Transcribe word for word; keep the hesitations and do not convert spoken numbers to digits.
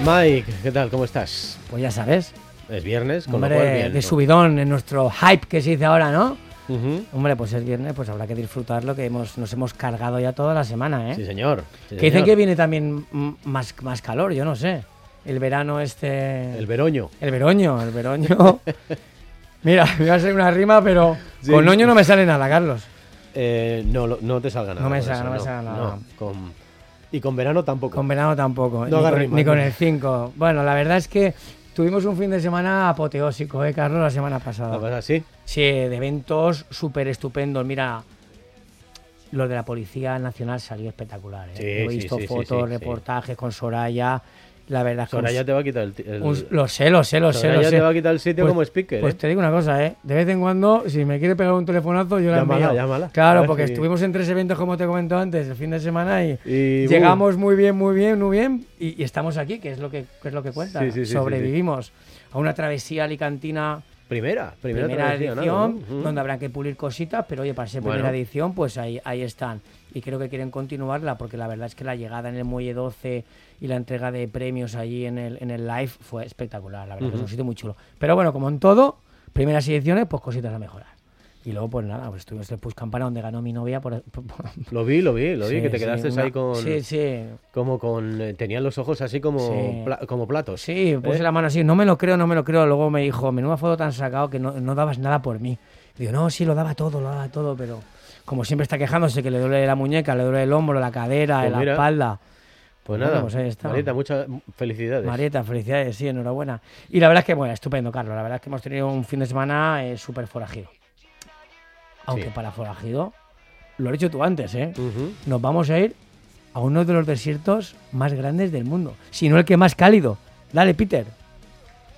Mike, ¿qué tal? ¿Cómo estás? Pues ya sabes. Es viernes, con Hombre, lo cual bien. de subidón en nuestro hype que se dice ahora, ¿no? Uh-huh. Hombre, pues es viernes, pues habrá que disfrutar lo que hemos, nos hemos cargado ya toda la semana, ¿eh? Sí, señor. Sí, que señor. dicen que viene también m- más, más calor, yo no sé. El verano este... El veroño. El veroño, el veroño... Mira, me iba a ser una rima, pero Sí. con oño no me sale nada, Carlos. Eh, no, lo- no te salga nada. No me con salga, eso, no me salga nada. No, con- Y con verano tampoco. Con verano tampoco, No ni, hagas con, rima, ni con ¿no? el cinco. Bueno, la verdad es que tuvimos un fin de semana apoteósico, ¿eh, Carlos? La semana pasada. ¿La pasa así? Sí, de eventos súper estupendos. Mira, lo de la Policía Nacional salió espectacular, ¿eh? Sí, He sí, visto sí, sí, fotos, sí, reportajes con Soraya. La verdad es que Soraya un- te va a quitar el... ti- el- un- lo sé, lo sé, lo sé, Soraya lo sé. te va a quitar el sitio Pues- como speaker, Pues ¿eh? te digo una cosa, ¿eh? De vez en cuando, si me quiere pegar un telefonazo, yo la Llámala, envío. llámala. A Claro, ver porque si- estuvimos en tres eventos, como te comentó antes, el fin de semana y, Y, uh, llegamos muy bien, muy bien, muy bien y, y estamos aquí, que es lo que, que es lo que cuenta. Sí, sí, sí, sí, Sobrevivimos a una travesía alicantina, Primera, primera, primera travesía, edición, nada, ¿no? Ujú. donde habrá que pulir cositas, pero oye, para ser Bueno. primera edición, pues ahí, ahí están. Y creo que quieren continuarla, porque la verdad es que la llegada en el Muelle doce y la entrega de premios allí en el, en el live fue espectacular, la verdad, que es Ujú. un sitio muy chulo. Pero bueno, como en todo, primeras ediciones, pues cositas a mejorar. Y luego, pues nada, pues estuvimos en el Puig Campana, donde ganó mi novia. Por, por- por- Lo vi, lo vi, lo vi, Sí, que te sí, quedaste una- ahí con... Sí, sí. Como con... eh, tenían los ojos así como, Sí. pla- como platos. Sí, puse ¿Eh? la mano así, no me lo creo, no me lo creo. Luego me dijo, menuda foto tan sacado que no, no dabas nada por mí. Y digo, no, sí, lo daba todo, lo daba todo, pero como siempre está quejándose que le duele la muñeca, le duele el hombro, la cadera, Pues la mira. espalda. Pues Bueno, nada, pues ahí está. Marieta, muchas felicidades. Marieta, felicidades, sí, enhorabuena. Y la verdad es que, bueno, estupendo, Carlos. La verdad es que hemos tenido un fin de semana eh, súper forajido. Aunque Sí. para forajido, lo has dicho tú antes, ¿eh? Ujú. Nos vamos a ir a uno de los desiertos más grandes del mundo, si no el que más cálido. Dale, Peter.